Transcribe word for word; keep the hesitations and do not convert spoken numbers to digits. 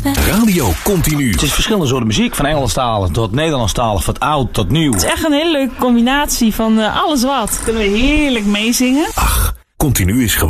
Radio Continu. Het is verschillende soorten muziek, van Engelstalig tot Nederlandstalig, van oud tot nieuw. Het is echt een hele leuke combinatie van uh, alles wat. Kunnen we heerlijk meezingen. Ach, Continu is gewoon